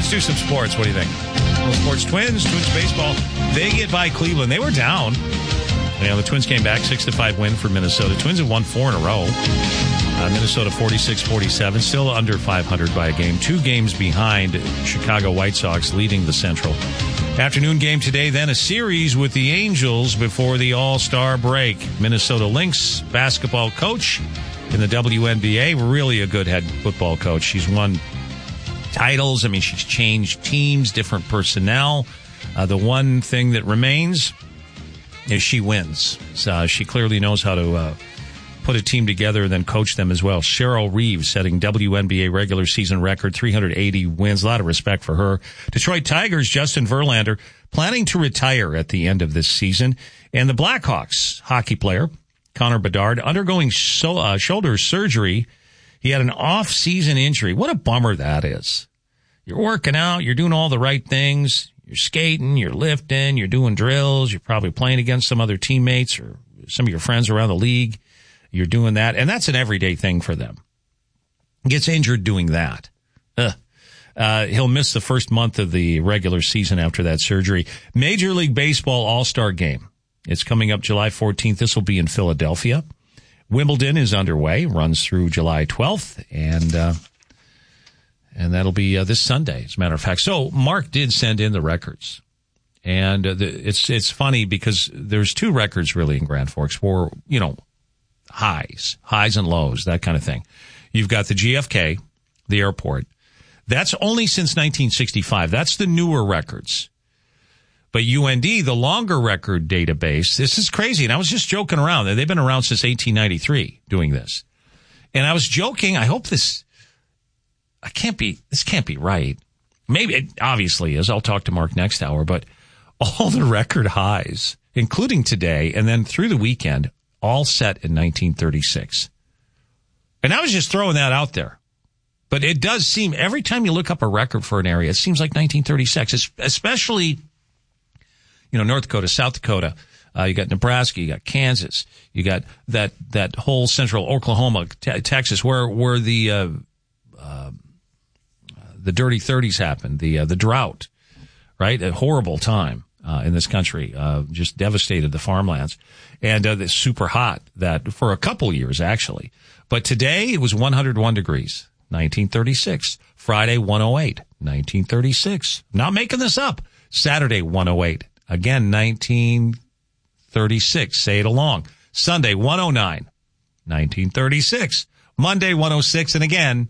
let's do some sports. What do you think? Well, sports, Twins baseball. They get by Cleveland. They were down. The Twins came back, 6-5 win for Minnesota. Twins have won 4 in a row. Minnesota 46-47, still under 500 by a game. 2 games behind Chicago White Sox, leading the Central. Afternoon game today, then a series with the Angels before the All-Star break. Minnesota Lynx basketball coach in the WNBA, really a good head football coach. She's won titles. I mean, she's changed teams, different personnel. The one thing that remains is she wins. So she clearly knows how to put a team together and then coach them as well. Cheryl Reeves setting WNBA regular season record, 380 wins. A lot of respect for her. Detroit Tigers, Justin Verlander, planning to retire at the end of this season. And the Blackhawks hockey player, Connor Bedard, undergoing shoulder surgery. He had an off-season injury. What a bummer that is. You're working out. You're doing all the right things. You're skating. You're lifting. You're doing drills. You're probably playing against some other teammates or some of your friends around the league. You're doing that. And that's an everyday thing for them. Gets injured doing that. He'll miss the first month of the regular season after that surgery. Major League Baseball All-Star Game. It's coming up July 14th. This will be in Philadelphia. Wimbledon is underway, runs through July 12th, and that'll be this Sunday, as a matter of fact. So Mark did send in the records, and it's funny because there's 2 records really in Grand Forks for, highs and lows, that kind of thing. You've got the GFK, the airport. That's only since 1965. That's the newer records. But UND, the longer record database, this is crazy. And I was just joking around. They've been around since 1893 doing this. And I was joking. I hope this can't be right. Maybe it obviously is. I'll talk to Mark next hour. But all the record highs, including today and then through the weekend, all set in 1936. And I was just throwing that out there. But it does seem, every time you look up a record for an area, it seems like 1936, especially, North Dakota, South Dakota, you got Nebraska, you got Kansas, you got that whole central Oklahoma, Texas, where the dirty 30s happened, the drought, right? A horrible time in this country, just devastated the farmlands, and it's super hot that for a couple years actually. But today it was 101 degrees, 1936. Friday 108, 1936. Not making this up. Saturday 108. Again, 1936. Say it along. Sunday, 109, 1936. Monday, 106. And again,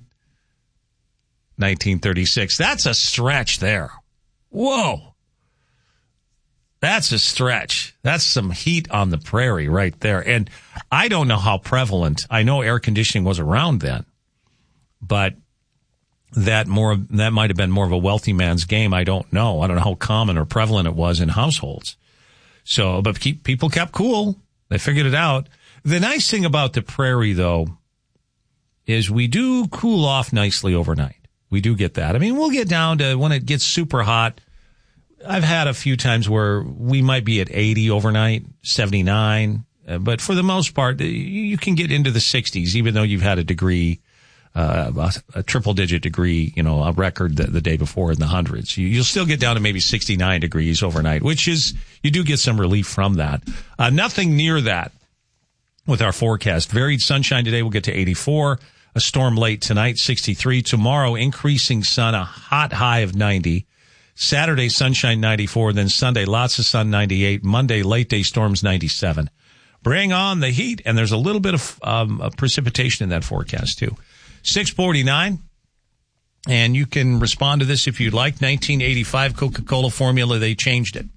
1936. That's a stretch there. Whoa. That's a stretch. That's some heat on the prairie right there. And I don't know how prevalent. I know air conditioning was around then, but that might have been more of a wealthy man's game. I don't know. I don't know how common or prevalent it was in households. So, but people kept cool. They figured it out. The nice thing about the prairie, though, is we do cool off nicely overnight. We do get that. I mean, we'll get down to when it gets super hot. I've had a few times where we might be at 80 overnight, 79. But for the most part, you can get into the 60s, even though you've had a degree. A triple-digit degree, a record the day before in the hundreds. You'll still get down to maybe 69 degrees overnight, which is, you do get some relief from that. Nothing near that with our forecast. Varied sunshine today, we'll get to 84. A storm late tonight, 63. Tomorrow, increasing sun, a hot high of 90. Saturday, sunshine, 94. Then Sunday, lots of sun, 98. Monday, late day storms, 97. Bring on the heat, and there's a little bit of precipitation in that forecast, too. 6:49, and you can respond to this if you'd like. 1985 Coca-Cola formula, they changed it.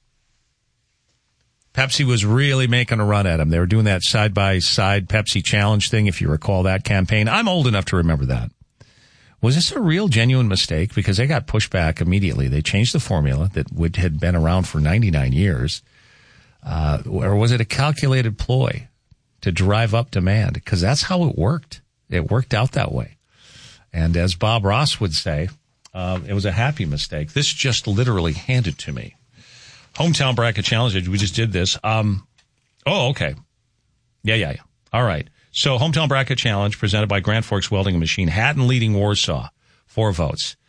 Pepsi was really making a run at them. They were doing that side-by-side Pepsi challenge thing, if you recall that campaign. I'm old enough to remember that. Was this a real, genuine mistake? Because they got pushed back immediately. They changed the formula that had been around for 99 years. Or was it a calculated ploy to drive up demand? Because that's how it worked. It worked out that way. And as Bob Ross would say, it was a happy mistake. This just literally handed to me. Hometown Bracket Challenge. We just did this. Okay. Yeah. All right. So Hometown Bracket Challenge presented by Grand Forks Welding and Machine. Haddon leading Warsaw. 4 votes.